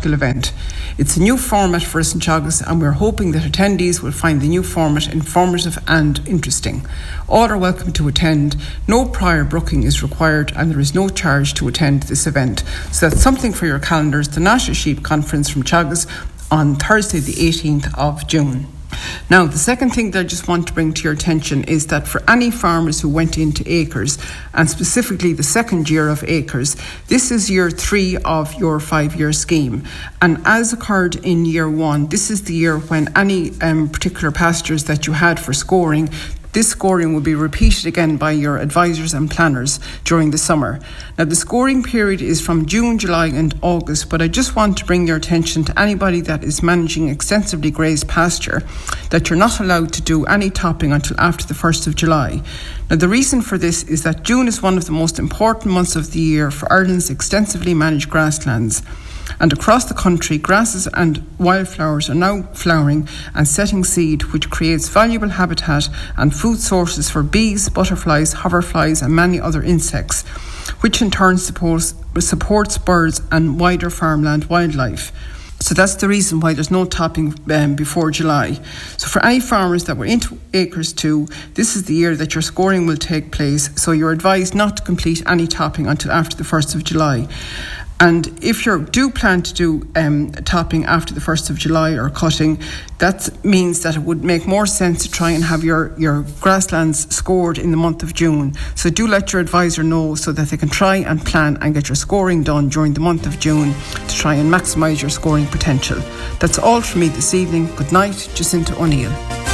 practical event. It's a new format for us in Teagasc, and we're hoping that attendees will find the new format informative and interesting. All are welcome to attend. No prior booking is required, and there is no charge to attend this event. So that's something for your calendars, the National Sheep Conference from Teagasc on Thursday the 18th of June. Now, the second thing that I just want to bring to your attention is that for any farmers who went into Acres, and specifically the second year of Acres, this is year 3 of your 5-year scheme. And as occurred in year 1, this is the year when any particular pastures that you had for scoring, this scoring will be repeated again by your advisors and planners during the summer. Now, the scoring period is from June, July and August, but I just want to bring your attention to anybody that is managing extensively grazed pasture that you're not allowed to do any topping until after the 1st of July. Now, the reason for this is that June is one of the most important months of the year for Ireland's extensively managed grasslands. And across the country, grasses and wildflowers are now flowering and setting seed, which creates valuable habitat and food sources for bees, butterflies, hoverflies and many other insects, which in turn supports birds and wider farmland wildlife. So that's the reason why there's no topping before July. So for any farmers that were into Acres 2, this is the year that your scoring will take place, so you're advised not to complete any topping until after the 1st of July. And if you do plan to do topping after the 1st of July or cutting, that means that it would make more sense to try and have your grasslands scored in the month of June. So do let your advisor know so that they can try and plan and get your scoring done during the month of June to try and maximise your scoring potential. That's all from me this evening. Good night, Jacinta O'Neill.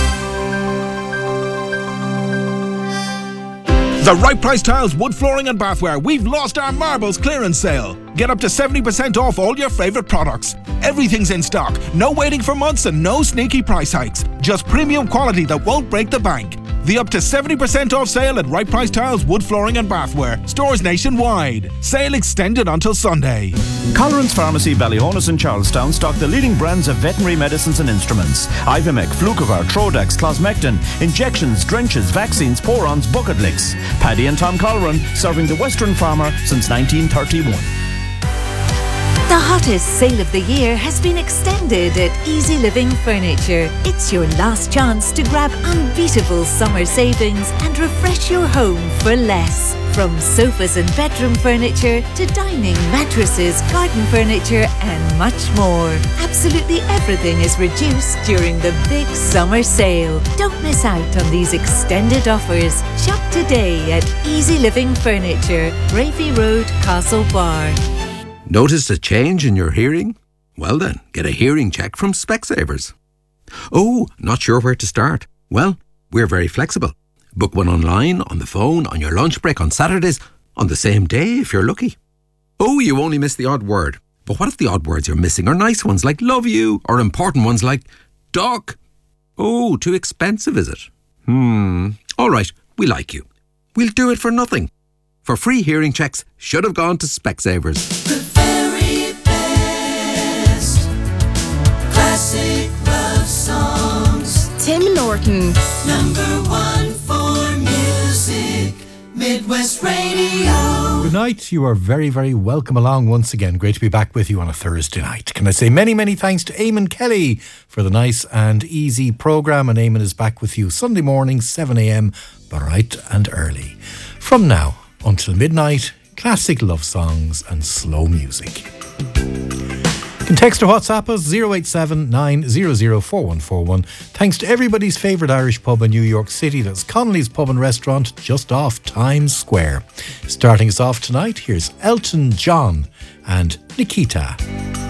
The Right Price Tiles, wood flooring and bathware. We've lost our marbles clearance sale. Get up to 70% off all your favourite products. Everything's in stock. No waiting for months and no sneaky price hikes. Just premium quality that won't break the bank. The up to 70% off sale at Right Price Tiles, wood flooring and bathware. Stores nationwide. Sale extended until Sunday. Colleran's Pharmacy, Ballyhonus and Charlestown stock the leading brands of veterinary medicines and instruments. Ivomec, Flucovar, Trodax, Closmectin, injections, drenches, vaccines, porons, bucket licks. Paddy and Tom Colleran, serving the Western farmer since 1931. The hottest sale of the year has been extended at Easy Living Furniture. It's your last chance to grab unbeatable summer savings and refresh your home for less. From sofas and bedroom furniture to dining, mattresses, garden furniture and much more. Absolutely everything is reduced during the big summer sale. Don't miss out on these extended offers. Shop today at Easy Living Furniture, Bravey Road, Castlebar. Noticed a change in your hearing? Well then, get a hearing check from Specsavers. Oh, not sure where to start? Well, we're very flexible. Book one online, on the phone, on your lunch break, on Saturdays, on the same day if you're lucky. Oh, you only missed the odd word. But what if the odd words you're missing are nice ones like love you, or important ones like duck? Oh, too expensive, is it? All right, we like you. We'll do it for nothing. For free hearing checks, should have gone to Specsavers. The very best classic love songs. Tim Norton. #1 for music, Midwest Radio. Good night. You are very, very welcome along once again. Great to be back with you on a Thursday night. Can I say many, many thanks to Eamon Kelly for the nice and easy programme. And Eamon is back with you Sunday morning, 7 a.m, bright and early. From now until midnight, classic love songs and slow music. You can text or WhatsApp us 087 900 4141. Thanks to everybody's favourite Irish pub in New York City. That's Connolly's Pub and Restaurant just off Times Square. Starting us off tonight, here's Elton John and Nikita.